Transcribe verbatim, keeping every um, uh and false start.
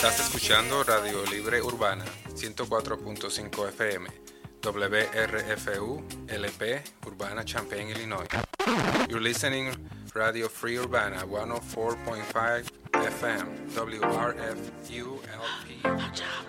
Estás escuchando Radio Libre Urbana, ciento cuatro punto cinco F M, W R F U, L P, Urbana, Champaign, Illinois. You're listening Radio Free Urbana, one oh four point five F M, W R F U L P.